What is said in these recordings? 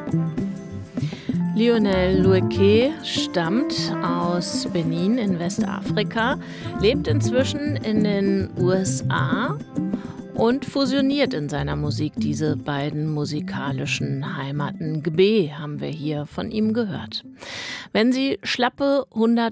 Lionel Loueke stammt aus Benin in Westafrika, lebt inzwischen in den USA und fusioniert in seiner Musik diese beiden musikalischen Heimaten. Gbe haben wir hier von ihm gehört. Wenn Sie schlappe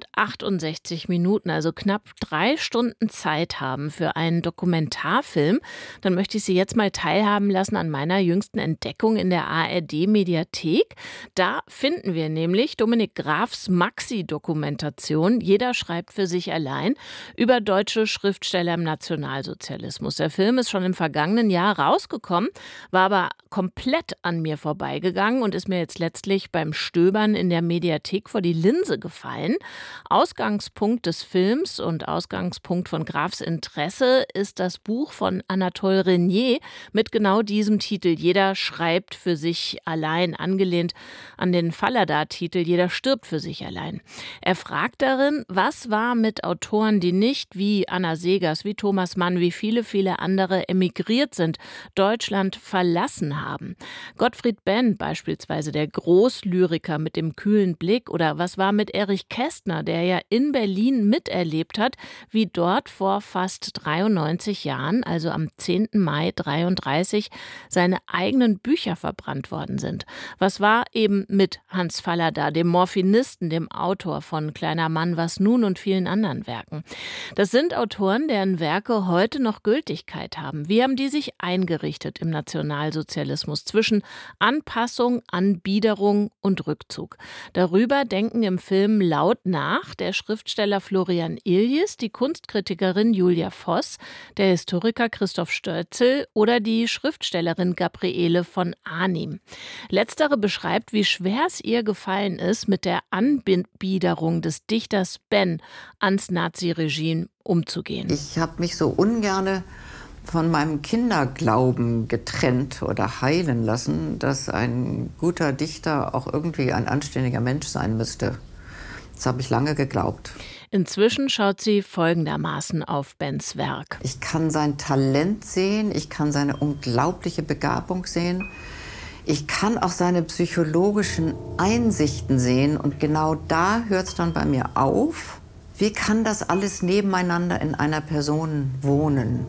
168 Minuten, also knapp 3 Stunden Zeit haben für einen Dokumentarfilm, dann möchte ich Sie jetzt mal teilhaben lassen an meiner jüngsten Entdeckung in der ARD-Mediathek. Da finden wir nämlich Dominik Grafs Maxi-Dokumentation "Jeder schreibt für sich allein" über deutsche Schriftsteller im Nationalsozialismus. Der Film ist schon im vergangenen Jahr rausgekommen, war aber komplett an mir vorbeigegangen und ist mir jetzt letztlich beim Stöbern in der Mediathek vor die Linse gefallen. Ausgangspunkt des Films und Ausgangspunkt von Grafs Interesse ist das Buch von Anatole Renier mit genau diesem Titel "Jeder schreibt für sich allein", angelehnt an den Fallada-Titel "Jeder stirbt für sich allein". Er fragt darin, was war mit Autoren, die nicht wie Anna Segers, wie Thomas Mann, wie viele, viele andere emigriert sind, Deutschland verlassen haben. Gottfried Benn beispielsweise, der Großlyriker mit dem kühlen Blick, oder was war mit Erich Kästner, der ja in Berlin miterlebt hat, wie dort vor fast 93 Jahren, also am 10. Mai 33, seine eigenen Bücher verbrannt worden sind. Was war eben mit Hans Fallada, dem Morphinisten, dem Autor von Kleiner Mann, was nun und vielen anderen Werken. Das sind Autoren, deren Werke heute noch Gültigkeit haben. Wie haben die sich eingerichtet im Nationalsozialismus zwischen Anpassung, Anbiederung und Rückzug? Darüber denken im Film laut nach der Schriftsteller Florian Illies, die Kunstkritikerin Julia Voss, der Historiker Christoph Stölzl oder die Schriftstellerin Gabriele von Arnim. Letztere beschreibt, wie schwer es ihr gefallen ist, mit der Anbiederung des Dichters Benn ans Naziregime umzugehen. Ich habe mich so ungerne von meinem Kinderglauben getrennt oder heilen lassen, dass ein guter Dichter auch irgendwie ein anständiger Mensch sein müsste. Das habe ich lange geglaubt. Inzwischen schaut sie folgendermaßen auf Benns Werk. Ich kann sein Talent sehen, ich kann seine unglaubliche Begabung sehen. Ich kann auch seine psychologischen Einsichten sehen. Und genau da hört es dann bei mir auf. Wie kann das alles nebeneinander in einer Person wohnen?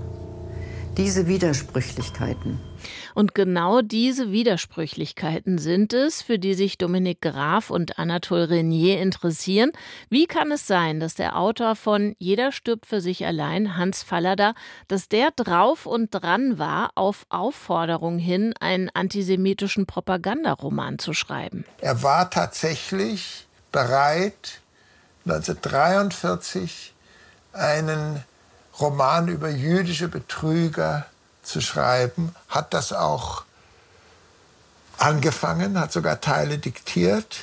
Diese Widersprüchlichkeiten. Und genau diese Widersprüchlichkeiten sind es, für die sich Dominik Graf und Anatole Renier interessieren. Wie kann es sein, dass der Autor von Jeder stirbt für sich allein, Hans Fallada, dass der drauf und dran war, auf Aufforderung hin einen antisemitischen Propagandaroman zu schreiben? Er war tatsächlich bereit, 1943 einen Roman über jüdische Betrüger zu schreiben, hat das auch angefangen, hat sogar Teile diktiert.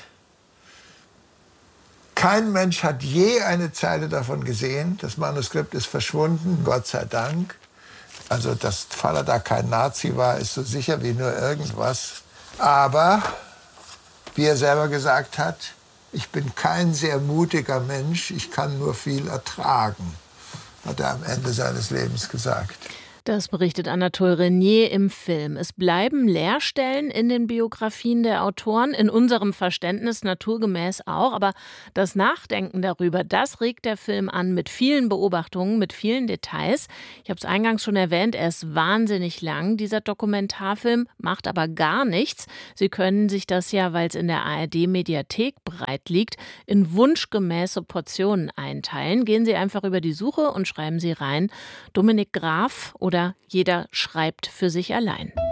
Kein Mensch hat je eine Zeile davon gesehen. Das Manuskript ist verschwunden, Gott sei Dank. Also, dass Fallada kein Nazi war, ist so sicher wie nur irgendwas. Aber, wie er selber gesagt hat, ich bin kein sehr mutiger Mensch, ich kann nur viel ertragen, hat er am Ende seines Lebens gesagt. Das berichtet Anatole Renier im Film. Es bleiben Leerstellen in den Biografien der Autoren, in unserem Verständnis naturgemäß auch. Aber das Nachdenken darüber, das regt der Film an mit vielen Beobachtungen, mit vielen Details. Ich habe es eingangs schon erwähnt, er ist wahnsinnig lang, dieser Dokumentarfilm, macht aber gar nichts. Sie können sich das ja, weil es in der ARD-Mediathek bereit liegt, in wunschgemäße Portionen einteilen. Gehen Sie einfach über die Suche und schreiben Sie rein: Dominik Graf oder Jeder schreibt für sich allein.